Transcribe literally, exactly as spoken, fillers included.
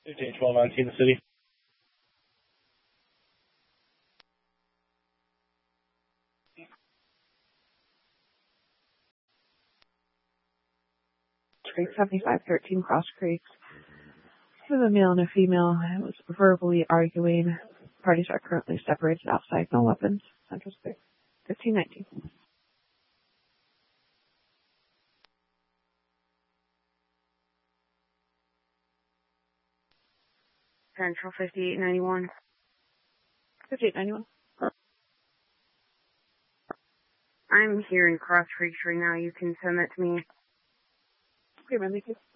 fifteen twelve nineteen, the city. Creek seventy-five thirteen Cross Creek. With a male and a female, I was verbally arguing. Parties are currently separated outside, no weapons. Central Square. fifteen nineteen. Central fifty-eight ninety-one. fifty-eight ninety-one. I'm here in Cross Creek right now. You can send that to me. Okay, ma'am, thank you.